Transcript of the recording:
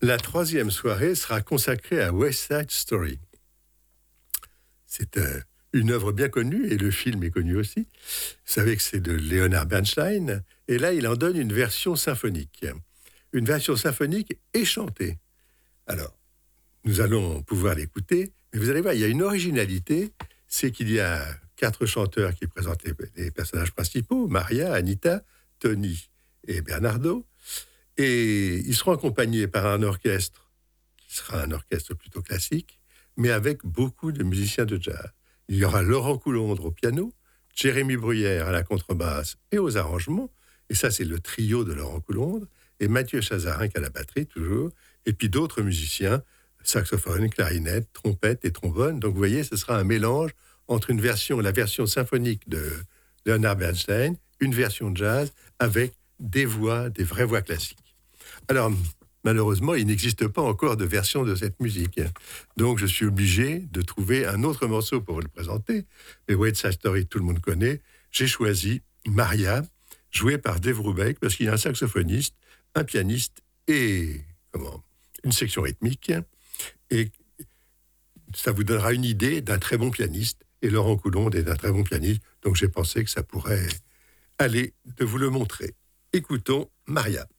La troisième soirée sera consacrée à West Side Story. C'est une œuvre bien connue, et le film est connu aussi. Vous savez que c'est de Leonard Bernstein, et là, il en donne une version symphonique. Une version symphonique et chantée. Alors, nous allons pouvoir l'écouter, mais vous allez voir, il y a une originalité, c'est qu'il y a 4 chanteurs qui présentent les personnages principaux, Maria, Anita, Tony et Bernardo, et ils seront accompagnés par un orchestre, qui sera un orchestre plutôt classique, mais avec beaucoup de musiciens de jazz. Il y aura Laurent Coulondre au piano, Jérémy Bruyère à la contrebasse et aux arrangements, et ça c'est le trio de Laurent Coulondre, et Mathieu Chazarinck à la batterie toujours, et puis d'autres musiciens, saxophone, clarinette, trompette et trombone. Donc vous voyez, ce sera un mélange entre la version symphonique de Leonard Bernstein, une version jazz avec des vraies voix classiques. Alors, malheureusement, il n'existe pas encore de version de cette musique. Donc, je suis obligé de trouver un autre morceau pour vous le présenter. Mais West Side Story, tout le monde connaît. J'ai choisi Maria, jouée par Dave Brubeck, parce qu'il y a un saxophoniste, un pianiste et une section rythmique. Et ça vous donnera une idée d'un très bon pianiste. Et Laurent Coulondre est d'un très bon pianiste. Donc, j'ai pensé que ça pourrait aller de vous le montrer. Écoutons Maria.